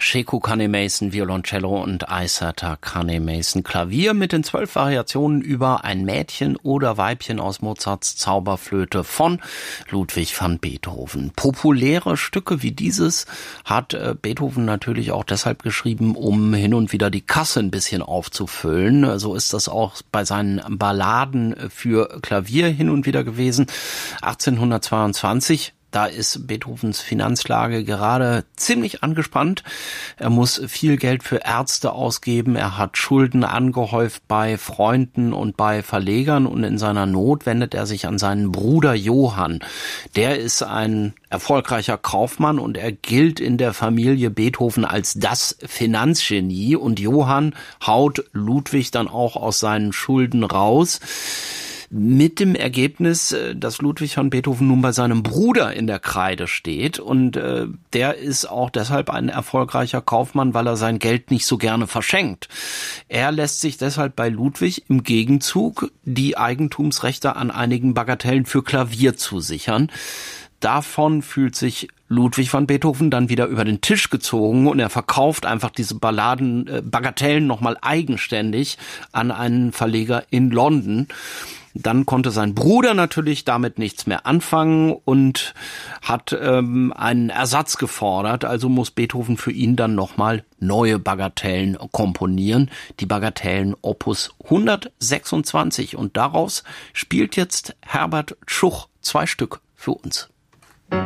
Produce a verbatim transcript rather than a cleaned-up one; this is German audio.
Pacheco Kanneh-Mason Violoncello und Iserta Kanneh-Mason Klavier mit den zwölf Variationen über ein Mädchen oder Weibchen aus Mozarts Zauberflöte von Ludwig van Beethoven. Populäre Stücke wie dieses hat äh, Beethoven natürlich auch deshalb geschrieben, um hin und wieder die Kasse ein bisschen aufzufüllen. So ist das auch bei seinen Balladen für Klavier hin und wieder gewesen. achtzehnhundertzweiundzwanzig Da ist Beethovens Finanzlage gerade ziemlich angespannt. Er muss viel Geld für Ärzte ausgeben. Er hat Schulden angehäuft bei Freunden und bei Verlegern. Und in seiner Not wendet er sich an seinen Bruder Johann. Der ist ein erfolgreicher Kaufmann und er gilt in der Familie Beethoven als das Finanzgenie. Und Johann haut Ludwig dann auch aus seinen Schulden raus. Mit dem Ergebnis, dass Ludwig van Beethoven nun bei seinem Bruder in der Kreide steht und äh, der ist auch deshalb ein erfolgreicher Kaufmann, weil er sein Geld nicht so gerne verschenkt. Er lässt sich deshalb bei Ludwig im Gegenzug die Eigentumsrechte an einigen Bagatellen für Klavier zusichern. Davon fühlt sich Ludwig van Beethoven dann wieder über den Tisch gezogen und er verkauft einfach diese Balladen, äh, Bagatellen nochmal eigenständig an einen Verleger in London. Dann konnte sein Bruder natürlich damit nichts mehr anfangen und hat ähm, einen Ersatz gefordert. Also muss Beethoven für ihn dann nochmal neue Bagatellen komponieren. Die Bagatellen Opus hundertsechsundzwanzig. Und daraus spielt jetzt Herbert Tschuch zwei Stück für uns.